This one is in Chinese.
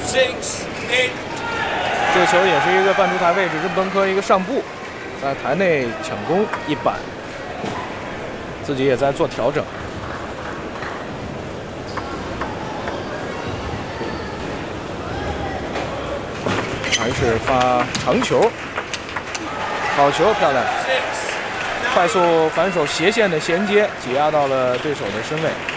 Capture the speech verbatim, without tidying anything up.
这个球也是一个半出台位置，日本科一个上步，在台内抢攻一板，自己也在做调整。还是发长球，好球，漂亮！快速反手斜线的衔接，挤压到了对手的身位。